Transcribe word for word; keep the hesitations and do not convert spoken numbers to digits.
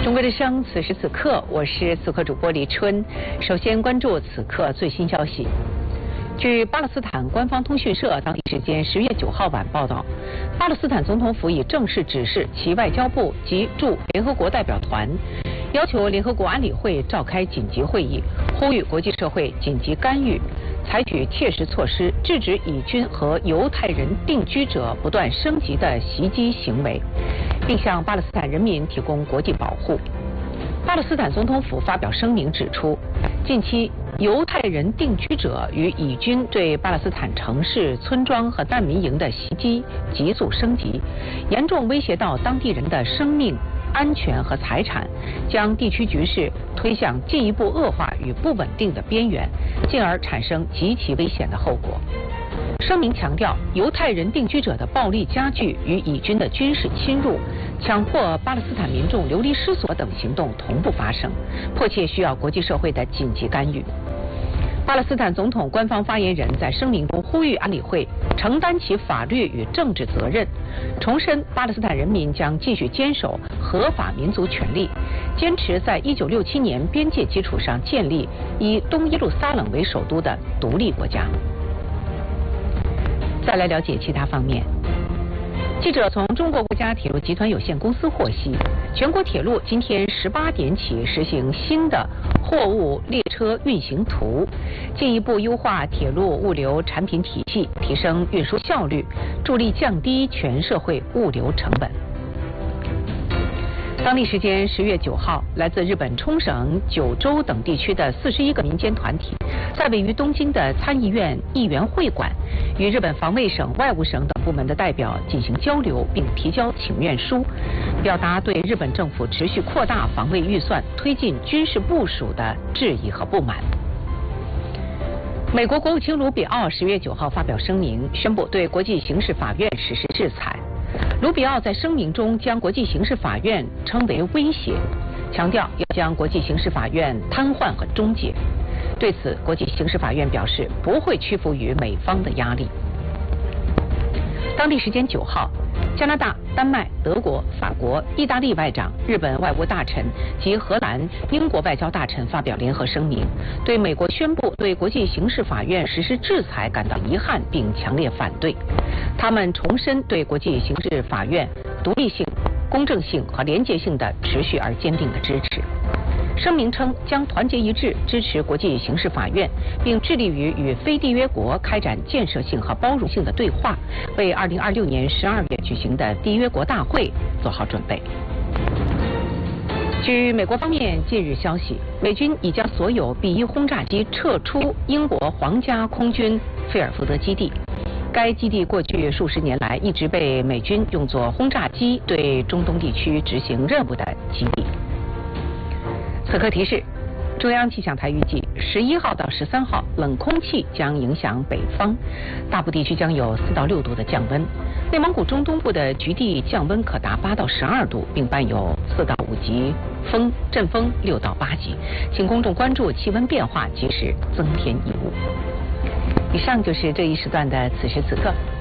中国之声，此时此刻，我是此刻主播李春。首先关注此刻最新消息。据巴勒斯坦官方通讯社当地时间十月九号晚报道，巴勒斯坦总统府已正式指示其外交部及驻联合国代表团，要求联合国安理会召开紧急会议，呼吁国际社会紧急干预，采取切实措施，制止以军和犹太人定居者不断升级的袭击行为，并向巴勒斯坦人民提供国际保护。巴勒斯坦总统府发表声明指出，近期犹太人定居者与以军对巴勒斯坦城市、村庄和难民营的袭击急速升级，严重威胁到当地人的生命安全和财产，将地区局势推向进一步恶化与不稳定的边缘，进而产生极其危险的后果。声明强调，犹太人定居者的暴力加剧与以军的军事侵入、强迫巴勒斯坦民众流离失所等行动同步发生，迫切需要国际社会的紧急干预。巴勒斯坦总统官方发言人在声明中呼吁安理会承担起法律与政治责任，重申巴勒斯坦人民将继续坚守合法民族权利，坚持在一九六七年边界基础上建立以东耶路撒冷为首都的独立国家。再来了解其他方面。记者从中国国家铁路集团有限公司获悉，全国铁路今天十八点起实行新的货物列车运行图，进一步优化铁路物流产品体系，提升运输效率，助力降低全社会物流成本。当地时间十月九号，来自日本冲绳、九州等地区的四十一个民间团体，在位于东京的参议院议员会馆，与日本防卫省、外务省等部门的代表进行交流，并提交请愿书，表达对日本政府持续扩大防卫预算、推进军事部署的质疑和不满。美国国务卿卢比奥十月九号发表声明，宣布对国际刑事法院实施制裁。卢比奥在声明中将国际刑事法院称为威胁，强调要将国际刑事法院瘫痪和终结。对此，国际刑事法院表示不会屈服于美方的压力。当地时间九号，加拿大、丹麦、德国、法国、意大利外长、日本外务大臣及荷兰、英国外交大臣发表联合声明，对美国宣布对国际刑事法院实施制裁感到遗憾，并强烈反对。他们重申对国际刑事法院独立性、公正性和廉洁性的持续而坚定的支持。声明称将团结一致支持国际刑事法院，并致力于与非缔约国开展建设性和包容性的对话，为二零二六年十二月举行的缔约国大会做好准备。据美国方面近日消息，美军已将所有 B 一轰炸机撤出英国皇家空军菲尔福德基地。该基地过去数十年来一直被美军用作轰炸机对中东地区执行任务的基地。此刻提示，中央气象台预计十一号到十三号冷空气将影响北方，大部地区将有四到六度的降温。内蒙古中东部的局地降温可达八到十二度，并伴有四到五级风，阵风六到八级。请公众关注气温变化，及时增添衣物。以上就是这一时段的此时此刻。